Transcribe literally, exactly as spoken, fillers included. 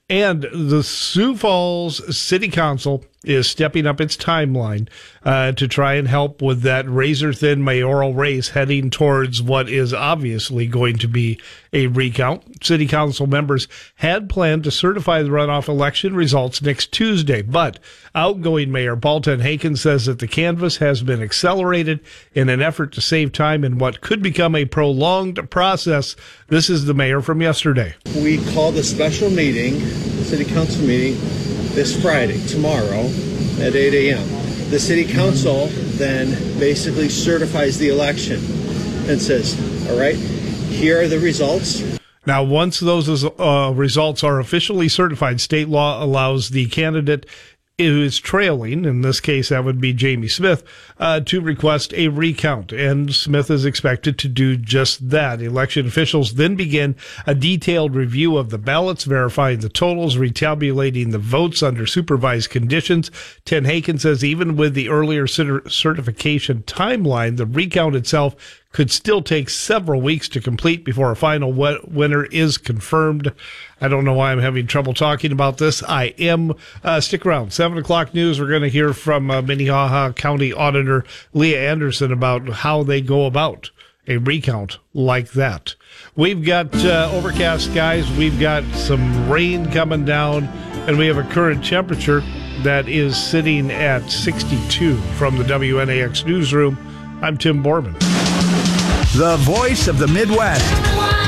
And the Sioux Falls City Council is stepping up its timeline uh, to try and help with that razor-thin mayoral race heading towards what is obviously going to be a recount. City Council members had planned to certify the runoff election results next Tuesday, but outgoing Mayor Paul TenHaken says that the canvass has been accelerated in an effort to save time in what could become a prolonged process. This is the mayor from yesterday. We called a special meeting, the City Council meeting, this Friday, tomorrow, at eight a.m. The City Council then basically certifies the election and says, all right, here are the results. Now, once those uh, results are officially certified, state law allows the candidate who is trailing, in this case that would be Jamie Smith, uh, to request a recount. And Smith is expected to do just that. Election officials then begin a detailed review of the ballots, verifying the totals, retabulating the votes under supervised conditions. TenHaken says even with the earlier certification timeline, the recount itself could still take several weeks to complete before a final winner is confirmed. I don't know why I'm having trouble talking about this. I am. Uh, stick around. seven o'clock news, we're going to hear from uh, Minnehaha County Auditor Leah Anderson about how they go about a recount like that. We've got uh, overcast skies. We've got some rain coming down, and we have a current temperature that is sitting at sixty-two. From the W N A X newsroom, I'm Tim Borman. The voice of the Midwest,